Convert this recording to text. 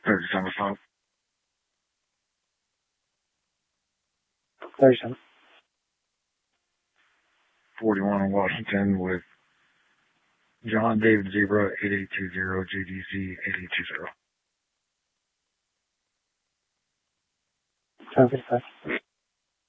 37. 37. 41 in Washington with John David Zebra 8820 GDC 8820. 755.